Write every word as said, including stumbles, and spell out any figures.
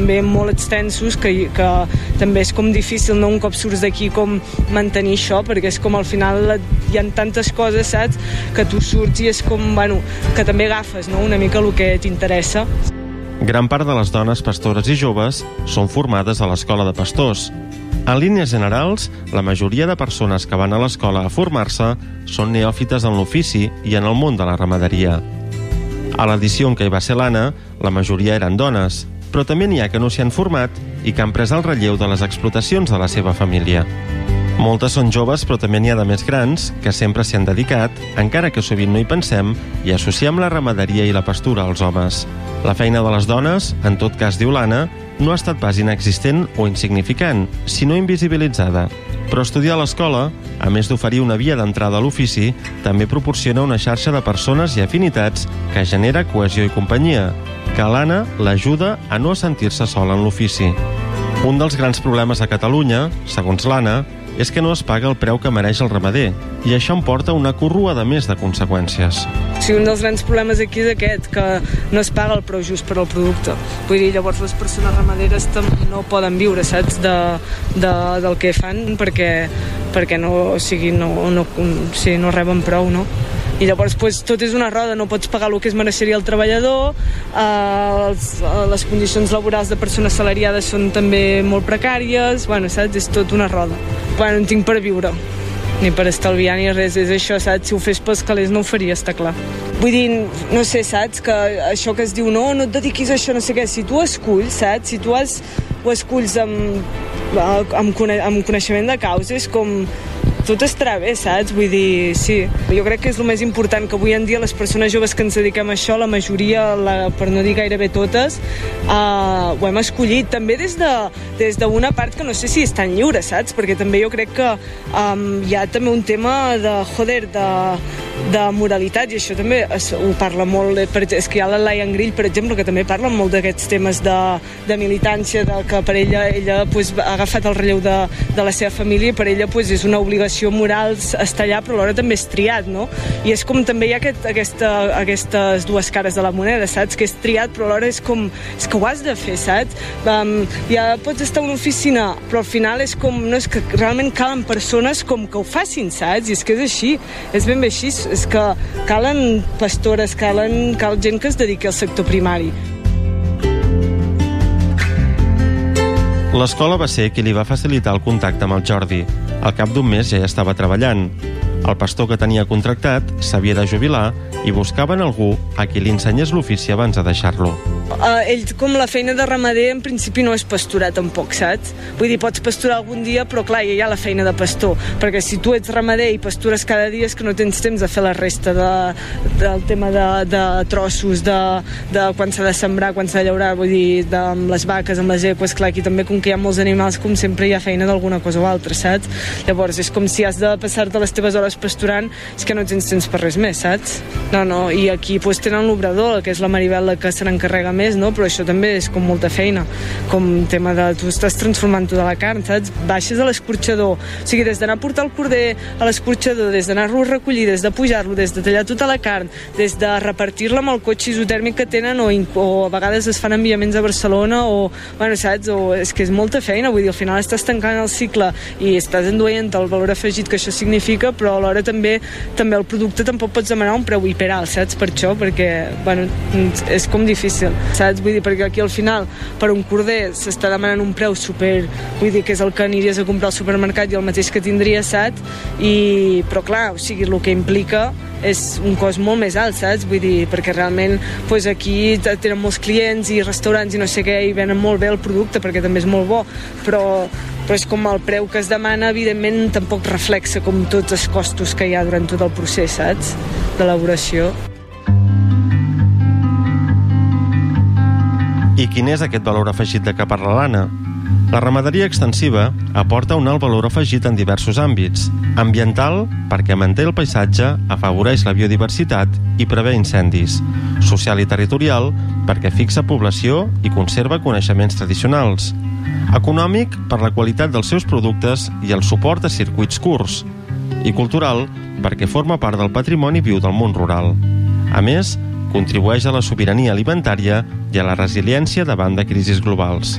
també molt extensos, que, que també és com difícil, no? Un cop surts d'aquí com mantenir això, perquè és com al final hi ha tantes coses, saps? Que tu surts i és com, bueno, que també agafes, no? Una mica el que t'interessa. Gran part de les dones pastores i joves són formades a l'Escola de Pastors. En línies generals, la majoria de persones que van a l'escola a formar-se són neòfites en l'ofici i en el món de la ramaderia. A l'edició en què hi va ser l'Anna, la majoria eren dones, però també n'hi ha que no s'hi han format i que han pres el relleu de les explotacions de la seva família. Moltes són joves, però també n'hi ha de més grans que sempre s'hi han dedicat, encara que sovint no hi pensem, i associem la ramaderia i la pastura als homes. La feina de les dones, en tot cas diu l'Anna, no ha estat pas inexistent o insignificant, sinó invisibilitzada. Però estudiar a l'escola, a més d'oferir una via d'entrada a l'ofici, també proporciona una xarxa de persones i afinitats que genera cohesió i companyia, que l'Anna l'ajuda a no sentir-se sola en l'ofici. Un dels grans problemes a Catalunya, segons l'Anna, és que no es paga el preu que mereix el ramader, i això em porta una corruada més de conseqüències. Sí, un dels grans problemes aquí és aquest, que no es paga el preu just per al producte. Vull dir, llavors les persones ramaderes no poden viure, saps, de, de, del que fan, perquè, perquè no, o sigui, no, no, o sigui, no reben prou, no? I llavors pues, tot és una roda, no pots pagar el que es mereixeria el treballador, eh, els, les condicions laborals de persones salariades són també molt precàries, bueno, saps? És tot una roda. Bueno, no tinc per viure, ni per estalviar ni res, és això, saps? Si ho fes pels calés no ho faria, està clar. Vull dir, no sé, saps? Que això que es diu, no, no et dediquis a això, no sé què, si tu esculls, saps? Si tu has, ho esculls amb, amb, amb coneixement de causa, és com tot estarà bé, saps? Vull dir, sí. Jo crec que és el més important, que avui en dia les persones joves que ens dediquem a això, la majoria, la, per no dir gairebé totes, uh, ho hem escollit. També des de, des d'una part que no sé si és tan lliure, saps? Perquè també jo crec que um, hi ha també un tema de, joder, de, de moralitat, i això també es, ho parla molt, per, és que hi ha la Laia Grill, per exemple, que també parla molt d'aquests temes de, de militància, de que per ella, ella pues, ha agafat el relleu de, de la seva família, i per ella pues, és una obligació moral estar allà, però alhora també és triat, no? I és com també hi ha aquest, aquesta, aquestes dues cares de la moneda, saps? Que és triat, però alhora és com, és que ho has de fer, saps? Um, ja pots estar a una oficina, però al final és com, no, és que realment calen persones com que ho facin, saps? I és que és així, és ben bé així, és que calen pastores, calen, cal gent que es dediqui al sector primari. L'escola va ser qui li va facilitar el contacte amb el Jordi. Al cap d'un mes ja hi estava treballant. El pastor que tenia contractat s'havia de jubilar i buscaven algú a qui li ensenyés l'ofici abans de deixar-lo. Uh, ell, com la feina de ramader, en principi no és pasturar tampoc, saps? Vull dir, pots pasturar algun dia, però clar, ja hi ha la feina de pastor, perquè si tu ets ramader i pastures cada dia és que no tens temps de fer la resta de, del tema de, de trossos, de, de quan s'ha de sembrar, quan s'ha de llaurar, vull dir, de, amb les vaques, amb les eques, clar, aquí també com que hi ha molts animals, com sempre hi ha feina d'alguna cosa o altra, saps? Llavors és com si has de passar-te les teves hores pasturant, és que no tens temps per res més, saps? No, no, i aquí pues, tenen l'obrador, que és la Maribel la que se n'encarrega més, no? Però això també és com molta feina, com tema de tu estàs transformant tota la carn, saps? Baixes a l'escorxador, o sigui, des d'anar a portar el corder a l'escorxador, des d'anar-lo a recollir, des de pujar-lo, des de tallar tota la carn, des de repartir-la amb el cotxe isotèrmic que tenen, o, o a vegades es fan enviaments a Barcelona, o, bueno, saps? O, és que és molta feina, vull dir, al final estàs tancant el cicle i estàs enduent el valor afegit que això significa, però alhora també, també el producte tampoc pots demanar un preu hiperalt, saps? Per això, perquè, bueno, és com difícil, saps? Vull dir, perquè aquí al final per un corder s'està demanant un preu super, vull dir, que és el que aniries a comprar al supermercat i el mateix que tindries, saps? I, però clar, o sigui, el que implica és un cost molt més alt, saps? Vull dir, perquè realment pues, aquí tenen molts clients i restaurants i no sé què, i venen molt bé el producte perquè també és molt bo, però, però és com el preu que es demana, evidentment tampoc reflexa com tots els costos que hi ha durant tot el procés, saps? D'elaboració. I quin és aquest valor afegit de què parla l'Anna? La ramaderia extensiva aporta un alt valor afegit en diversos àmbits. Ambiental, perquè manté el paisatge, afavoreix la biodiversitat i prevé incendis. Social i territorial, perquè fixa població i conserva coneixements tradicionals. Econòmic, per la qualitat dels seus productes i el suport a circuits curts. I cultural, perquè forma part del patrimoni viu del món rural. A més, contribueix a la sobirania alimentària i a la resiliència davant de crisis globals.